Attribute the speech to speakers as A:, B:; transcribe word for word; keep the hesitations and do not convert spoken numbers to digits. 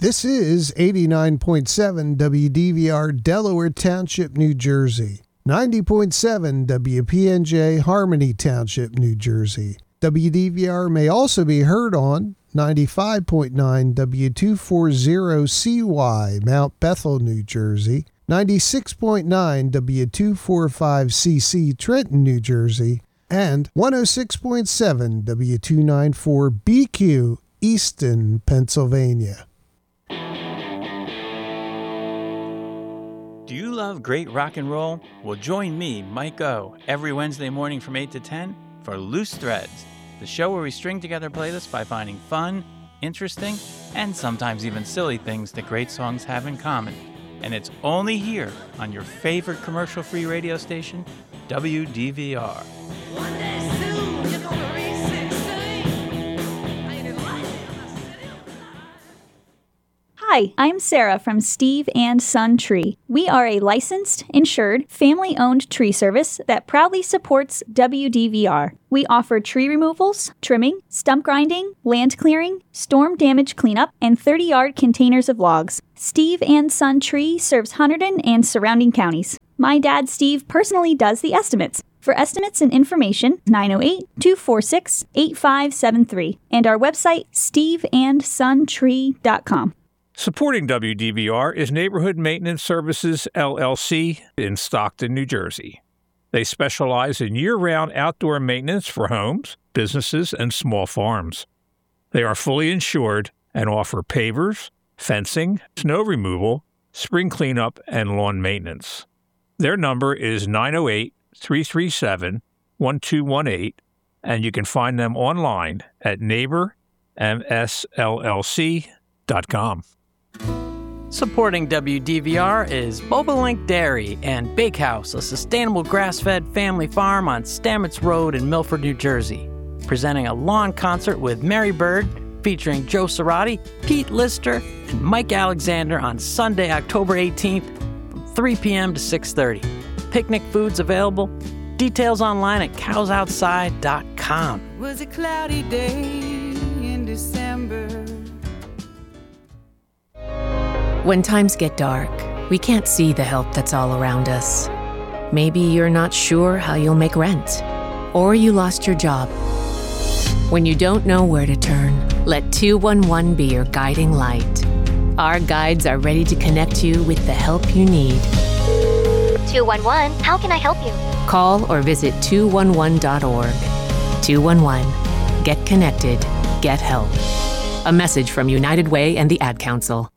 A: This is eighty-nine point seven W D V R Delaware Township, New Jersey. ninety point seven W P N J Harmony Township, New Jersey. W D V R may also be heard on ninety-five point nine W two forty C Y, Mount Bethel, New Jersey, ninety-six point nine W two forty-five C C, Trenton, New Jersey, and one oh six point seven W two ninety-four B Q, Easton, Pennsylvania.
B: Do you love great rock and roll? Well, join me, Mike O, every Wednesday morning from eight to ten for Loose Threads, the show where we string together playlists by finding fun, interesting, and sometimes even silly things that great songs have in common. And it's only here on your favorite commercial-free radio station, W D V R.
C: One day soon, you're gonna reach sixteen.
D: Hi, I'm Sarah from Steve and Son Tree. We are a licensed, insured, family-owned tree service that proudly supports W D V R. We offer tree removals, trimming, stump grinding, land clearing, storm damage cleanup, and thirty-yard containers of logs. Steve and Son Tree serves Hunterdon and surrounding counties. My dad, Steve, personally does the estimates. For estimates and information, nine oh eight, two four six, eight five seven three, and our website, steve and son tree dot com.
E: Supporting W D V R is Neighborhood Maintenance Services, L L C, in Stockton, New Jersey. They specialize in year-round outdoor maintenance for homes, businesses, and small farms. They are fully insured and offer pavers, fencing, snow removal, spring cleanup, and lawn maintenance. Their number is nine oh eight, three three seven, one two one eight, and you can find them online at neighbor m s l l c dot com.
B: Supporting W D V R is Bobolink Dairy and Bakehouse, a sustainable grass-fed family farm on Stamets Road in Milford, New Jersey. Presenting a lawn concert with Mary Bird, featuring Joe Cerati, Pete Lister, and Mike Alexander on Sunday, October eighteenth, from three p.m. to six thirty. Picnic foods available. Details online at cows outside dot com.
C: Was a cloudy day in December.
F: When times get dark, we can't see the help that's all around us. Maybe you're not sure how you'll make rent, or you lost your job. When you don't know where to turn, let two one one be your guiding light. Our guides are ready to connect you with the help you need.
G: two one one, how can I help you?
F: Call or visit two one one dot org. two one one. Get connected. Get help. A message from United Way and the Ad Council.